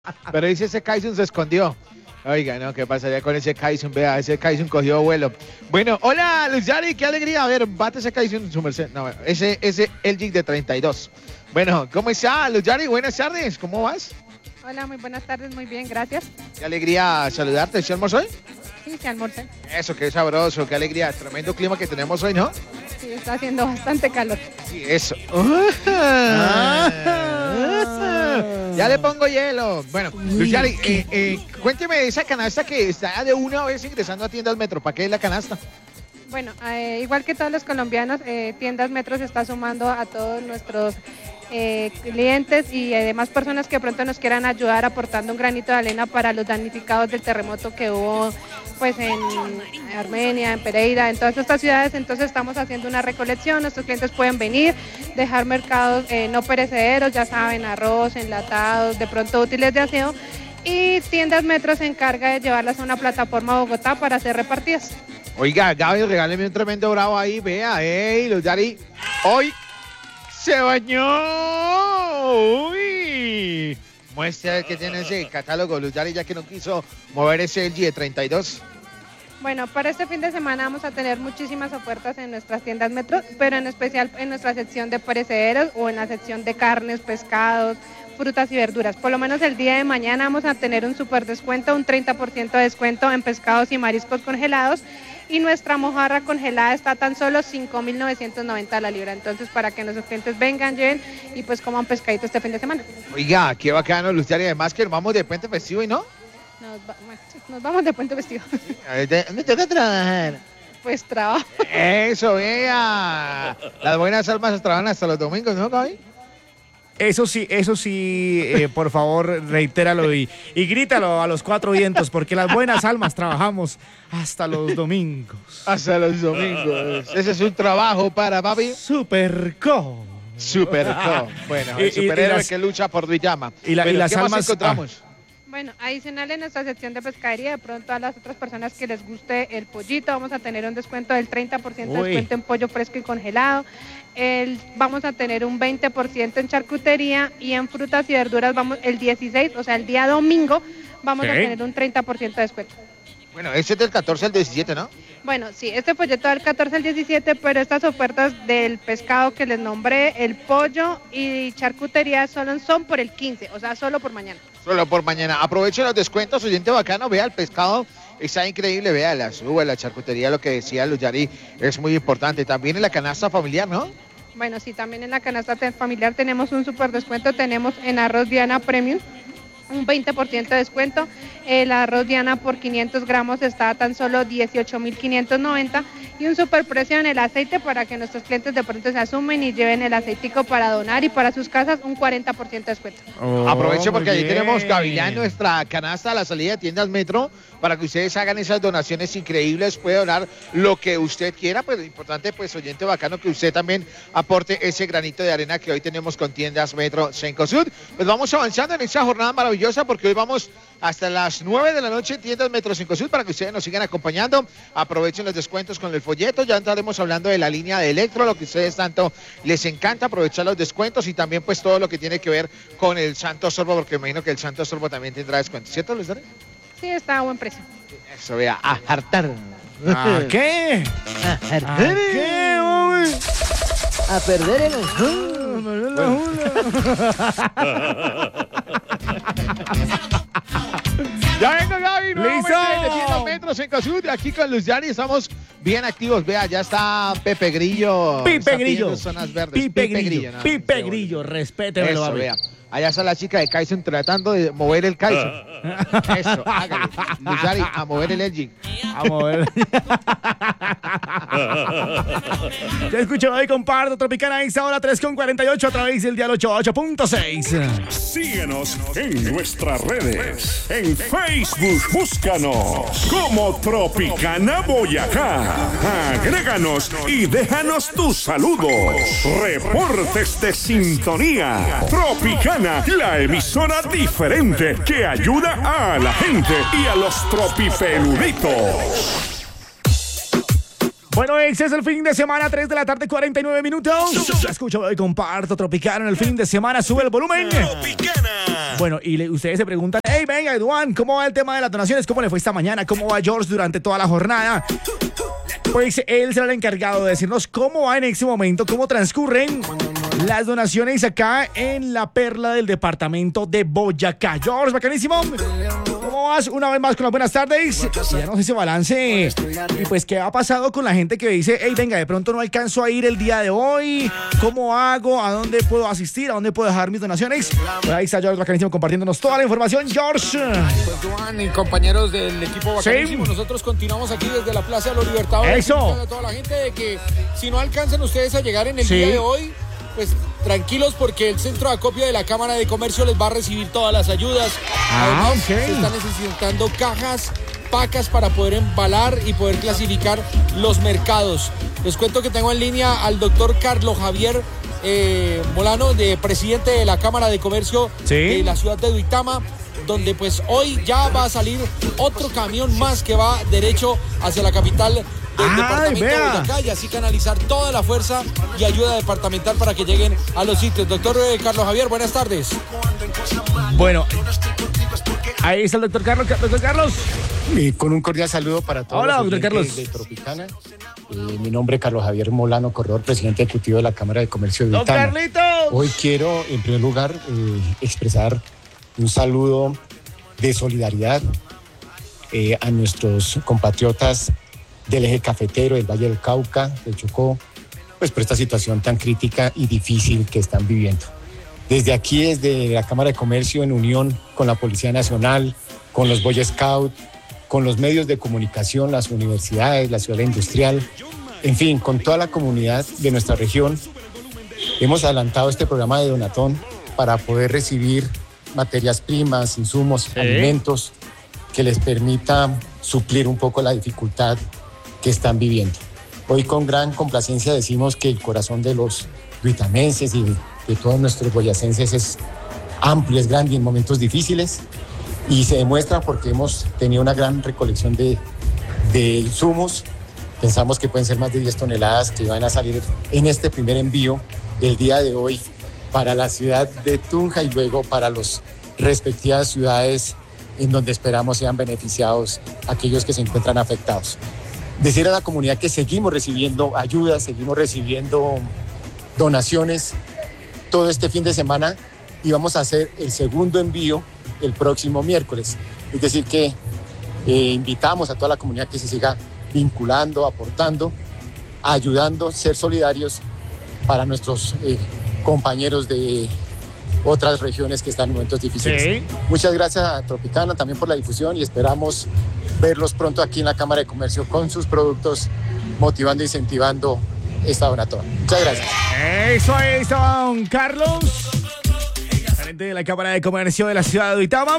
Pero dice ese Kaizen se escondió. Oiga, no, ¿qué pasaría con ese Kaizen? Vea, ese Kaizen cogió vuelo. Bueno, hola, Luz Yari, qué alegría. A ver, bate ese Kaizen, su merced. No, ese LG de 32. Bueno, ¿cómo está, Luz Yari? Buenas tardes, ¿cómo vas? Hola, muy buenas tardes, muy bien, gracias. Qué alegría saludarte. ¿Sí almorzó hoy? Sí, sí almorcé. Eso, qué sabroso, qué alegría. Tremendo clima que tenemos hoy, ¿no? Sí, está haciendo bastante calor. Sí, eso. Ya le pongo hielo. Bueno, Luz Yari, cuénteme de esa canasta que está de una vez ingresando a Tiendas Metro. ¿Para qué es la canasta? Bueno, igual que todos los colombianos, Tiendas Metro se está sumando a todos nuestros clientes y demás personas que pronto nos quieran ayudar aportando un granito de arena para los damnificados del terremoto que hubo pues en Armenia, en Pereira, en todas estas ciudades. Entonces estamos haciendo una recolección, nuestros clientes pueden venir, dejar mercados no perecederos, ya saben, arroz, enlatados, de pronto útiles de aseo, y Tiendas Metro se encarga de llevarlas a una plataforma a Bogotá para ser repartidas. Oiga, Gaby, regáleme un tremendo bravo ahí, vea, Luz Yari, hoy se bañó. Uy. Muestra que tiene ese catálogo, Luz Yari, ya que no quiso mover ese LG de 32. Bueno, para este fin de semana vamos a tener muchísimas ofertas en nuestras tiendas Metro, pero en especial en nuestra sección de perecederos o en la sección de carnes, pescados, frutas y verduras. Por lo menos el día de mañana vamos a tener un super descuento, un 30% de descuento en pescados y mariscos congelados, y nuestra mojarra congelada está a tan solo 5.990 la libra. Entonces, para que nuestros clientes vengan, lleguen y pues coman pescadito este fin de semana. Oiga, qué bacano, Luz Yari, además que nos vamos de puente festivo, ¿y no? Nos vamos de puente vestido. ¿Dónde toca trabajar? Pues trabajo. Eso, vea. Las buenas almas trabajan hasta los domingos, ¿no, Gaby? Eso sí, por favor, reitéralo y grítalo a los cuatro vientos, porque las buenas almas trabajamos hasta los domingos. Hasta los domingos. Ese es un trabajo para papi. Superco. Superco. Bueno, el superhéroe que lucha por Duitama. Y las ¿qué almas más encontramos? Bueno, adicional en nuestra sección de pescadería, de pronto a las otras personas que les guste el pollito, vamos a tener un descuento del 30% de descuento en pollo fresco y congelado. Vamos a tener un 20% en charcutería, y en frutas y verduras vamos el 16, o sea, el día domingo, vamos a tener un 30% de descuento. Bueno, ese es del 14 al 17, ¿no? Bueno, sí, este folleto del 14 al 17, pero estas ofertas del pescado que les nombré, el pollo y charcutería son por el 15, o sea, solo por mañana. Solo por mañana. Aprovechen los descuentos, oyente bacano, vea el pescado, está increíble, vea las uvas, la charcutería, lo que decía Luz Yari, es muy importante. También en la canasta familiar, ¿no? Bueno, sí, también en la canasta familiar tenemos un súper descuento, tenemos en arroz Diana Premium un 20% de descuento. El arroz Diana por 500 gramos está a tan solo 18.590, y un superprecio en el aceite para que nuestros clientes de pronto se asumen y lleven el aceitico para donar, y para sus casas un 40% de descuento. Aprovecho porque ahí tenemos Gavilán, nuestra canasta a la salida de Tiendas Metro, para que ustedes hagan esas donaciones increíbles. Puede donar lo que usted quiera, pues lo importante, pues oyente bacano, que usted también aporte ese granito de arena que hoy tenemos con Tiendas Metro Cencosud. Pues vamos avanzando en esta jornada maravillosa, porque hoy vamos hasta las 9 de la noche en Tiendas Metro Cencosud, para que ustedes nos sigan acompañando. Aprovechen los descuentos con el folleto. Ya estaremos hablando de la línea de electro, lo que a ustedes tanto les encanta, aprovechar los descuentos, y también pues todo lo que tiene que ver con el Santo Sorbo, porque me imagino que el Santo Sorbo también tendrá descuentos, ¿cierto, Luis Dani? Sí, está a buen precio. Eso, vea, a hartar. ¿A qué? ¿A hartar? ¿A qué, hombre? A perder el... Ya vengo, Gaby, nuevamente de Tiendas Metro Cencosud, aquí con Luz Yari, estamos bien activos. Vea, ya está Pepe Grillo. Pipe Grillo. Zonas verdes. Pipe Grillo. ¿no? Pipe Grillo, respétemelo, Eso, vea. Allá está la chica de Kaizen tratando de mover el Kaizen. Eso, hágale. Luz Yari, a mover el LG. A mover. Ya escucho hoy, comparto Tropicana X ahora 3:48 a través del dial 88.6. Síguenos en nuestras redes. En Facebook, búscanos como Tropicana Boyacá. Agréganos y déjanos tus saludos. Reportes de sintonía. Tropicana, la emisora diferente que ayuda a la gente y a los tropipeluditos. Bueno, ese es el fin de semana, 3 de la tarde, 49 minutos. Escucho y comparto Tropicana en el fin de semana, sube el volumen. Tropicana. Bueno, y ustedes se preguntan, hey, venga, Eduan, ¿cómo va el tema de las donaciones? ¿Cómo le fue esta mañana? ¿Cómo va George durante toda la jornada? Pues él será el encargado de decirnos cómo va en este momento, cómo transcurren las donaciones acá en la perla del departamento de Boyacá. George, bacanísimo. ¿Cómo vas? Una vez más con las buenas tardes. Ya no sé ese balance. Y pues, ¿qué ha pasado con la gente que dice, hey, venga, de pronto no alcanzo a ir el día de hoy? ¿Cómo hago? ¿A dónde puedo asistir? ¿A dónde puedo dejar mis donaciones? Pues ahí está George bacanísimo compartiéndonos toda la información. George. Pues, Juan y compañeros del equipo bacanísimo, sí. Nosotros continuamos aquí desde la Plaza de los Libertadores. Eso. A toda la gente de que si no alcanzan ustedes a llegar en el día de hoy, pues tranquilos porque el centro de acopio de la Cámara de Comercio les va a recibir todas las ayudas. Además, se están necesitando cajas, pacas para poder embalar y poder clasificar los mercados. Les cuento que tengo en línea al doctor Carlos Javier Molano, presidente de la Cámara de Comercio de la ciudad de Duitama, donde pues hoy ya va a salir otro camión más que va derecho hacia la capital del departamento de Boyacá y así canalizar toda la fuerza y ayuda departamental para que lleguen a los sitios. Doctor Carlos Javier, buenas tardes. Bueno, ahí está el doctor Carlos. Doctor Carlos. Con un cordial saludo para todos. Hola, los doctor Carlos. De Tropicana. Mi nombre es Carlos Javier Molano, corredor, presidente ejecutivo de la Cámara de Comercio de Duitama. ¡Don Carlitos! Hoy quiero, en primer lugar, expresar un saludo de solidaridad a nuestros compatriotas del eje cafetero, del Valle del Cauca, del Chocó, pues por esta situación tan crítica y difícil que están viviendo. Desde aquí, desde la Cámara de Comercio, en unión con la Policía Nacional, con los Boy Scouts, con los medios de comunicación, las universidades, la ciudad industrial, en fin, con toda la comunidad de nuestra región, hemos adelantado este programa de Donatón para poder recibir materias primas, insumos, alimentos que les permita suplir un poco la dificultad que están viviendo. Hoy con gran complacencia decimos que el corazón de los duitamenses y de todos nuestros boyacenses es amplio, es grande en momentos difíciles y se demuestra porque hemos tenido una gran recolección de insumos. Pensamos que pueden ser más de 10 toneladas que van a salir en este primer envío del día de hoy para la ciudad de Tunja y luego para las respectivas ciudades en donde esperamos sean beneficiados aquellos que se encuentran afectados. Decir a la comunidad que seguimos recibiendo ayudas, seguimos recibiendo donaciones todo este fin de semana y vamos a hacer el segundo envío el próximo miércoles. Es decir que invitamos a toda la comunidad que se siga vinculando, aportando, ayudando, ser solidarios para nuestros compañeros de otras regiones que están en momentos difíciles. Sí. Muchas gracias a Tropicana también por la difusión y esperamos verlos pronto aquí en la Cámara de Comercio con sus productos, motivando e incentivando esta donatón. Muchas gracias. Eso es, don Carlos, gerente de la Cámara de Comercio de la ciudad de Duitama.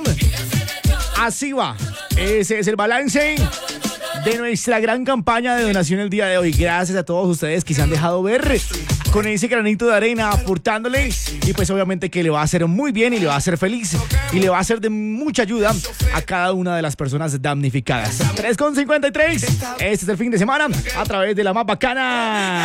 Así va. Ese es el balance de nuestra gran campaña de donación el día de hoy. Gracias a todos ustedes que se han dejado ver con ese granito de arena aportándole y pues obviamente que le va a hacer muy bien y le va a hacer feliz y le va a hacer de mucha ayuda a cada una de las personas damnificadas. 3:53, este es el fin de semana a través de la más bacana.